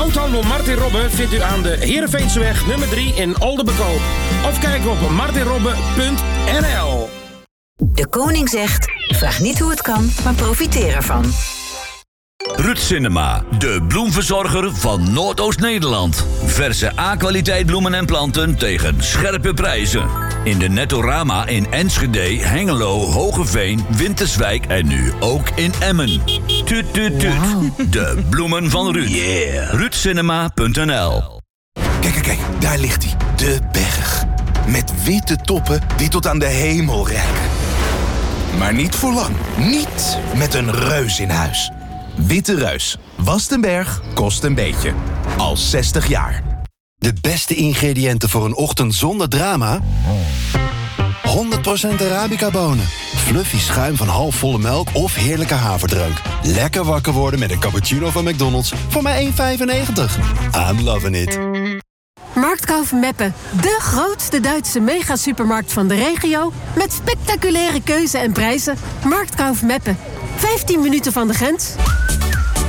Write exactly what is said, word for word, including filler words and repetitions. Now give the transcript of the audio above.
Groothandel Martin Robben vindt u aan de Heerenveenseweg nummer drie in Oldenbekoop. Of kijk op martin robben punt n l. De koning zegt, vraag niet hoe het kan, maar profiteer ervan. Ruud Cinema, de bloemverzorger van Noordoost-Nederland. Verse A-kwaliteit bloemen en planten tegen scherpe prijzen. In de Nettorama in Enschede, Hengelo, Hogeveen, Winterswijk en nu ook in Emmen. Tuut, tuut, tuut. Wow. De bloemen van Ruud. Yeah. ruud cinema punt n l. Kijk, kijk, kijk, daar ligt hij. De berg. Met witte toppen die tot aan de hemel reiken. Maar niet voor lang. Niet met een reus in huis. Witte Reus. Wast een berg, kost een beetje. Al zestig jaar. De beste ingrediënten voor een ochtend zonder drama? honderd procent Arabica-bonen. Fluffy schuim van halfvolle melk of heerlijke haverdrank. Lekker wakker worden met een cappuccino van McDonald's voor maar één vijfennegentig. I'm loving it. Marktkauf Meppen, de grootste Duitse megasupermarkt van de regio... met spectaculaire keuze en prijzen. Marktkauf Meppen. vijftien minuten van de grens.